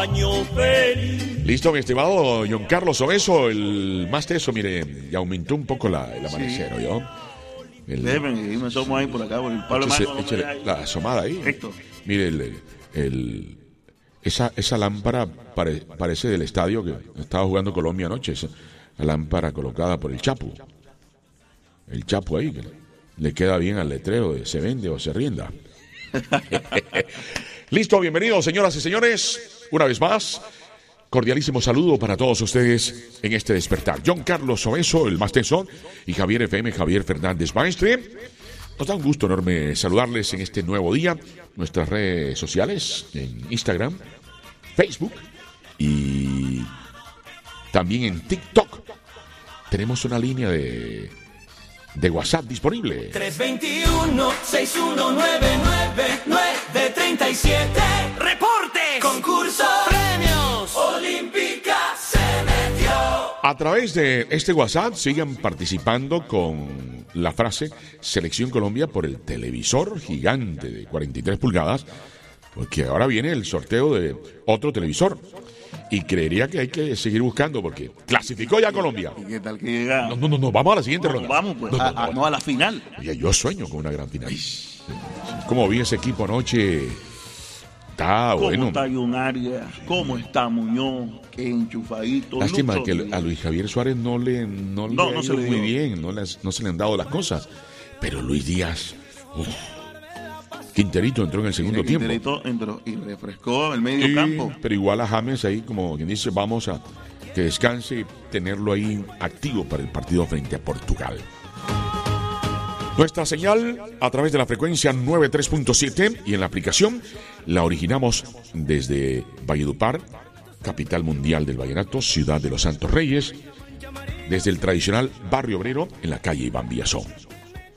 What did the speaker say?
año feliz. Listo, mi estimado John Carlos Obeso, el más teso, mire, ya aumentó un poco el amanecer, Sí. ¿yo? Déjeme, me asomo ahí por acá, por el Pablo Marco. Échale la asomada ahí. Correcto. Mire, esa lámpara parece del estadio que estaba jugando Colombia anoche. Esa lámpara colocada por el Chapo. El Chapo ahí, que le queda bien al letrero de se vende o se rienda. Listo, bienvenidos, señoras y señores. Una vez más, cordialísimo saludo para todos ustedes en este despertar. John Carlos Obeso, el más teso, y Javier FM, Javier Fernández Maestre. Nos da un gusto enorme saludarles en este nuevo día. Nuestras redes sociales, en Instagram, Facebook y también en TikTok. Tenemos una línea de WhatsApp disponible. 321-6199-937. ¡Reporte! ¡Concurso! ¡Premios! ¡Olímpica se metió! A través de este WhatsApp sigan participando con la frase Selección Colombia por el televisor gigante de 43 pulgadas, porque ahora viene el sorteo de otro televisor. Y creería que hay que seguir buscando porque clasificó ya Colombia. ¿Y qué tal que llega? No, vamos a la siguiente ronda. Vamos, pues, no a la final. Oye, yo sueño con una gran final. Como vi ese equipo anoche, está ¿Cómo bueno. está Arias? ¿Cómo está Muñoz? Qué enchufadito. Lástima Lucho, que a Luis Javier Suárez no le ha no se ido le muy dio. bien, no se le han dado las cosas. Pero Luis Díaz, Quinterito entró en el segundo tiempo. Quinterito entró y refrescó el medio campo. Pero igual a James ahí, como quien dice, vamos a que descanse y tenerlo ahí activo para el partido frente a Portugal. Nuestra señal a través de la frecuencia 93.7 y en la aplicación la originamos desde Valledupar, capital mundial del vallenato, ciudad de los Santos Reyes, desde el tradicional barrio obrero en la calle Iván Villazón.